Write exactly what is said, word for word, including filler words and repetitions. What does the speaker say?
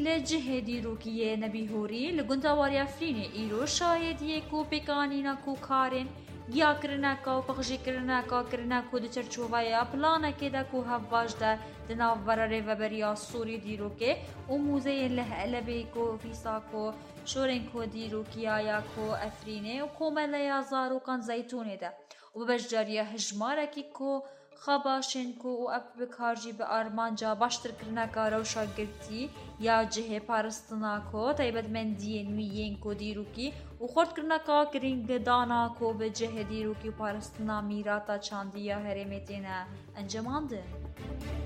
لجهة ديروكية نبيهوري لگونتا واريا فريني إيرو شاهد يكو بكانينا كو كارن گیا کرنکا و پخشی کرنکا کرنکو ده چرچوبایا پلانا که ده کو هفواج ده ده ناو براره و بریا سوری دیرو که و موزه له علبه کو فیسا کو شورن کو دیرو کیایا کو افرینه و کومله یا زارو کان زیتونه ده و بجاریه هجماره کی کو خباشن کو و اف بکارجی به آرمانجا باشتر کرنکا روشا گرتی یا جه پارستنا کو تایبت من دین ویین کو دیرو کی و خورد کرنکا کرینگ دانا کو به جه دیرو کی پارستنا میراتا چاندیا هرمتینا انجمانده.